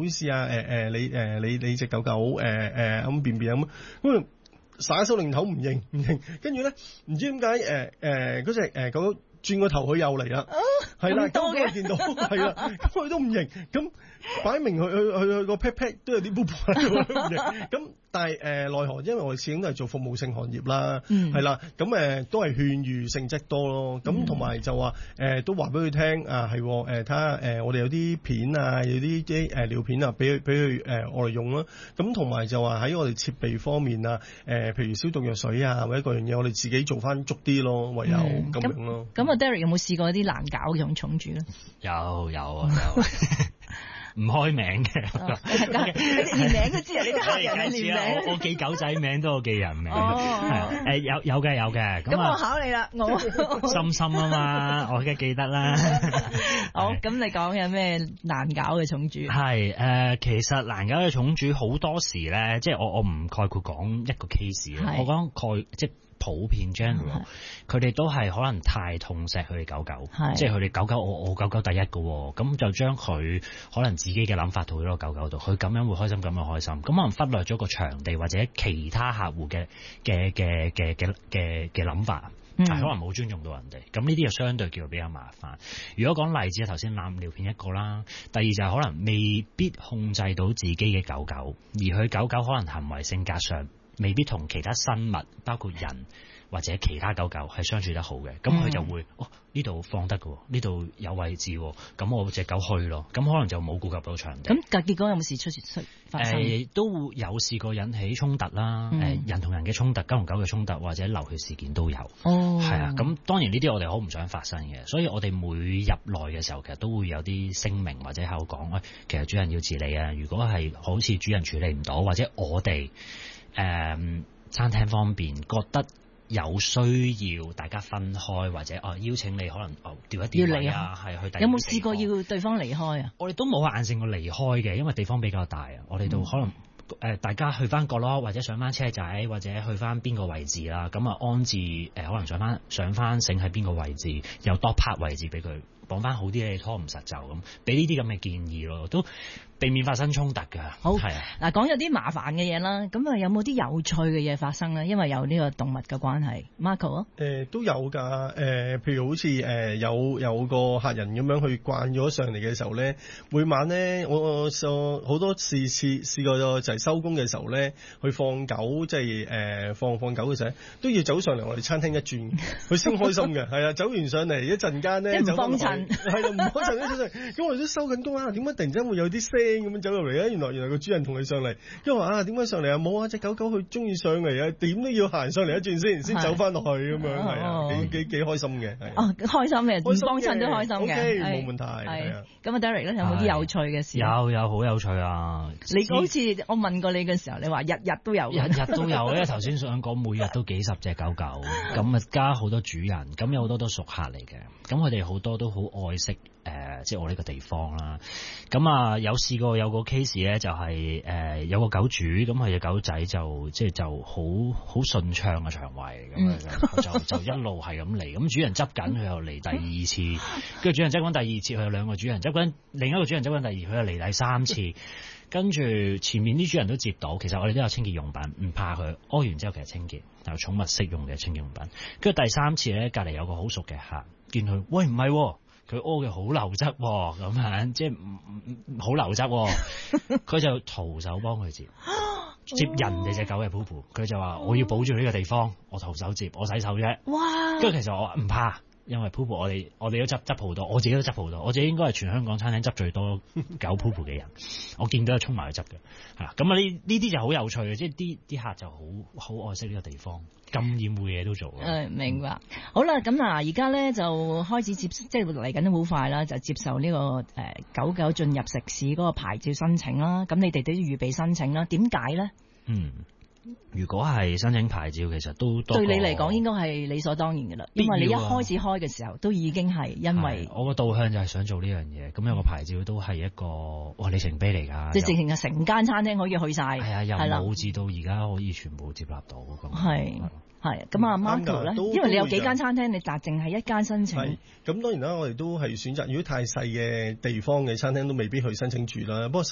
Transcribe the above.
好似你隻狗狗咁便便咁耍手擰頭唔認，跟住咧唔知點解嗰隻狗狗轉個頭佢又嚟啦，係啦，咁我見到係啦，咁佢都唔認，咁擺明佢個 pat 都有啲 boom 咁，但係奈何，因為我哋始終都係做服務性行業啦，係啦，咁都係勸喻性質多咯，咁同埋就話都話俾佢聽啊，係睇下我哋有啲片啊，有啲尿片啊，俾佢我哋用啦，咁同埋就話喺我哋設備方面啊，譬如消毒藥水啊，或者各樣嘢，我哋自己做翻足啲咯，唯有咁樣咯。 咁啊 Derek 有冇試過啲難搞嘅種寵主咧？ 有唔開名嘅， 你連名都知啊！你啲客人你連名， 我記狗仔名都有記人名，係有嘅。 咁我考你啦，我心啊嘛，我梗係記得啦。 好，咁你講有咩難搞嘅寵主？ 係其實難搞嘅寵主好多時咧，即係我唔概括講一個 case 嘅，我講即係普遍 general， 佢哋都係可能太痛錫佢哋狗狗，即係佢哋狗狗我狗狗第一個喎，咁就將佢可能自己嘅諗法套喺個狗狗度，佢咁樣會開心，咁樣開心，咁可能忽略咗個場地或者其他客戶嘅諗法。可能冇尊重到人哋，咁呢啲就相對叫做比較麻煩。如果講例子，頭先攬尿片一個啦，第二就係可能未必控制到自己嘅狗狗，而佢狗狗可能行為性格上未必同其他生物，包括人或者其他狗狗係相處得好嘅，咁佢就會呢度放得嘅，呢度有位置，咁我隻狗去咯，咁可能就冇顧及到場地。 咁結果有冇事發生？ 都有試過引起衝突啦，人同人嘅衝突、狗同狗嘅衝突或者流血事件都有。係啊，咁當然呢啲我哋好唔想發生嘅，所以我哋每入內嘅時候，其實都會有啲聲明或者口講，其實主人要自理啊。如果係好似主人處理唔到，或者我哋餐廳方面覺得有需要大家分開，或者邀請你可能調一調位啊，係去第二地方。有冇試過要對方離開啊？我哋都冇硬性過離開嘅，因為地方比較大啊。我哋都可能大家去翻角落，或者上翻車仔，或者去翻邊個位置啦。咁啊安置可能上翻繩喺邊個位置，有多 part 位置俾佢綁翻好啲，你拖唔實就咁，俾呢啲咁嘅建議咯，都避免發生衝突㗎。好係啊， 嗱講有啲麻煩嘅嘢啦，咁啊有冇啲有趣嘅嘢發生咧？因為有呢個動物嘅關係 ，Marco 啊， 都有㗎。譬如好似有個客人咁樣去慣咗上嚟嘅時候咧，每晚咧我好多次試過就係收工嘅時候咧，去放狗即係放狗嘅時候都要走上嚟我哋餐廳一轉，佢先開心嘅。係啊，走完上嚟一陣間咧就唔幫襯，係啦，唔幫襯一陣，咁我哋都收緊工啊，點解突然之間會有啲聲咁樣走入嚟咧？原來個主人同你上嚟，因為話點解上嚟啊？冇啊，隻狗狗佢中意上嚟啊，點都要行上嚟一轉先走翻落去咁樣，係啊，幾開心嘅。 開心嘅，唔幫襯都開心嘅， 冇問題。係啊， 咁啊 Derek 咧有冇啲有趣嘅事？ 有好有趣啊！ 你好似我問過你嘅時候，你話日日都有， 日都有，因為頭先想講每日都幾十隻狗狗，咁啊加好多主人，咁有好多都熟客嚟嘅，咁佢哋好多都好愛惜即係我呢個地方啦。咁啊有試過有個 case 咧，就係有個狗主，咁佢隻狗仔就好順暢嘅腸胃，咁就一路係咁嚟，咁主人執緊佢又嚟第二次，跟住主人執緊第二次，佢有兩個主人執緊，另一個主人執緊第二，佢又嚟第三次，跟住前面啲主人都接到，其實我哋都有清潔用品，唔怕佢屙完之後其實清潔，有寵物適用嘅清潔用品。跟住第三次咧，隔離有個好熟嘅客見佢，喂唔係，佢屙嘅好流質咁樣，即係好流質，佢就徒手幫佢接人哋隻狗嘅 poop，佢就話我要保住呢個地方，我徒手接，我洗手啫。哇！跟住其實我話唔怕。因為 poop 我哋都執好多，我自己都執好多，我自己應該係全香港餐廳執最多狗 poop 嘅人，我見到就衝埋去執嘅，係啦。咁啊呢啲就好有趣嘅，即係啲客就好愛惜呢個地方，咁厭惡嘢都做。 明白。好啦，咁嗱，而家咧就開始即係嚟緊都好快啦，就接受呢個狗狗進入食肆嗰個牌照申請啦。咁你哋都要預備申請啦。點解咧？ 如果係申請牌照，其實都對你嚟講應該係理所當然嘅啦，因為你一開始開嘅時候都已經係因為我個導向就係想做呢樣嘢，咁有個牌照都係一個里程碑嚟㗎， 即係直情係成間餐廳可以去晒，係啊，由冇至到而家可以全部接納到咁。 係咁啊 Marco 咧，因為你有幾間餐廳，你但淨係一間申請。咁當然啦，我哋都係選擇，如果太細嘅地方嘅餐廳都未必去申請住啦。不過